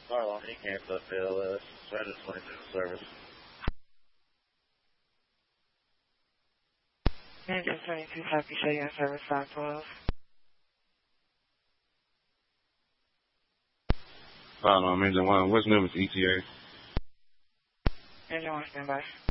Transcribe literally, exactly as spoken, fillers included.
Marlon, he came to P L S, Surrender twenty-two service. Engine twenty-two, copy, show you in service five twelve. Marlon, Engine one, what's name is E T A? Engine one, standby.